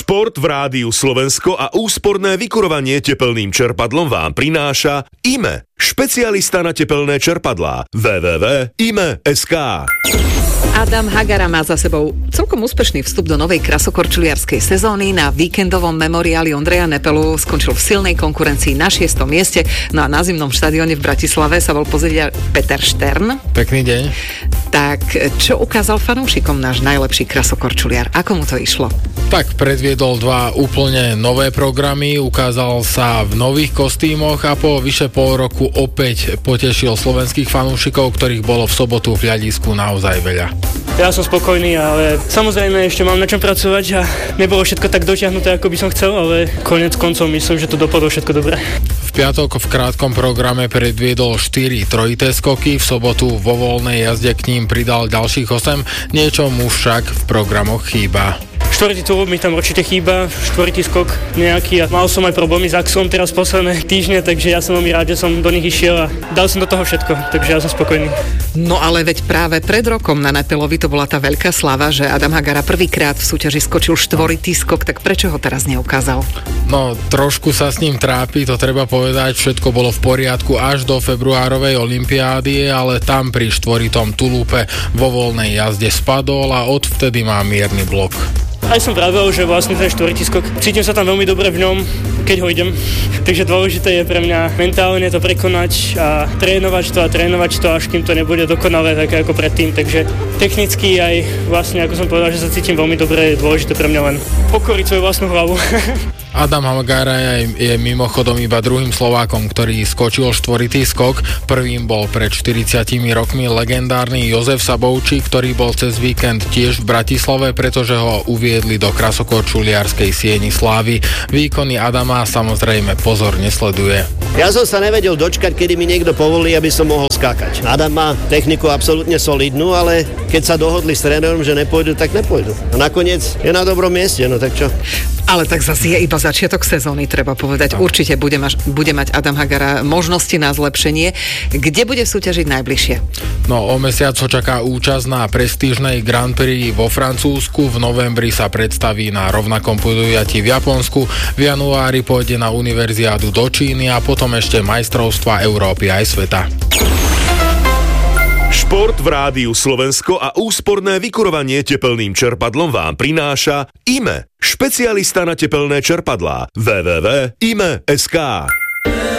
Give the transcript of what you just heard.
Šport v Rádiu Slovensko a úsporné vykurovanie tepelným čerpadlom vám prináša IME, špecialista na tepelné čerpadlá. www.ime.sk. Adam Hagara má za sebou celkom úspešný vstup do novej krasokorčuliarskej sezóny. Na víkendovom memoriáli Ondreja Nepelu skončil v silnej konkurencii na 6. mieste. No a na zimnom štadióne v Bratislave sa bol pozrieť Peter Štern. Pekný deň. Tak, čo ukázal fanúšikom náš najlepší krasokorčuliar? Ako mu to išlo? Tak predviedol 2 úplne nové programy, ukázal sa v nových kostýmoch a po vyše pol roku opäť potešil slovenských fanúšikov, ktorých bolo v sobotu v hľadisku naozaj veľa. Ja som spokojný, ale samozrejme ešte mám na čom pracovať a nebolo všetko tak dotiahnuté, ako by som chcel, ale koniec koncov myslím, že to dopadlo všetko dobre. V piatok v krátkom programe predviedol 4 trojité skoky, v sobotu vo voľnej jazde k ním pridal ďalších 8, niečo mu však v programoch chýba. Štvrtý túr mi tam určite chýba, štvrtý skok nejaký a mal som aj problémy s axlom teraz posledné týždne, takže ja som veľmi rád, že som do nich išiel a dal som do toho všetko, takže ja som spokojný. No ale veď práve pred rokom na Nepelovi to bola tá veľká sláva, že Adam Hagara prvýkrát v súťaži skočil štvoritý skok, tak prečo ho teraz neukázal? No, trošku sa s ním trápi, to treba povedať, všetko bolo v poriadku až do februárovej olympiády, ale tam pri štvoritom tulúpe vo voľnej jazde spadol a odvtedy má mierny blok. Aj som vravel, že vlastne ten štvrtý skok, cítim sa tam veľmi dobre v ňom, keď ho idem. Takže dôležité je pre mňa mentálne to prekonať a trénovať to, až kým to nebude dokonalé, tak ako predtým. Takže technicky aj vlastne, ako som povedal, že sa cítim veľmi dobre, je dôležité pre mňa len pokoriť svoju vlastnú hlavu. Adam Hagara je mimochodom iba druhým Slovákom, ktorý skočil štvoritý skok. Prvým bol pred 40 rokmi legendárny Jozef Sabovčík, ktorý bol cez víkend tiež v Bratislave, pretože ho uviedli do krasokorčuliarskej sieni slávy. Výkony Adama samozrejme pozorne sleduje. Ja som sa nevedel dočkať, kedy mi niekto povolí, aby som mohol skákať. Adam má techniku absolútne solidnú, ale keď sa dohodli s trénerom, že nepôjdu, tak nepôjdu. A nakoniec je na dobrom mieste, no tak čo? Ale tak zase je iba začiatok sezóny, treba povedať. Určite bude mať Adam Hagara možnosti na zlepšenie. Kde bude súťažiť najbližšie? No, o mesiac ho čaká účasť na prestížnej Grand Prix vo Francúzsku. V novembri sa predstaví na rovnakom podujatí v Japonsku. V januári pôjde na univerziádu do Číny a potom ešte majstrovstvá Európy aj sveta. Šport v Rádiu Slovensko a úsporné vykurovanie tepelným čerpadlom vám prináša IME, špecialista na tepelné čerpadlá. www.ime.sk.